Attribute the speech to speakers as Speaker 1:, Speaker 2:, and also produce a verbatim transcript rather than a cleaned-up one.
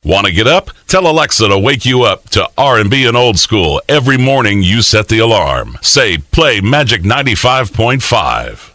Speaker 1: Want to get up? Tell Alexa to wake you up to R and B and old school every morning you set the alarm. Say, play Magic ninety-five point five.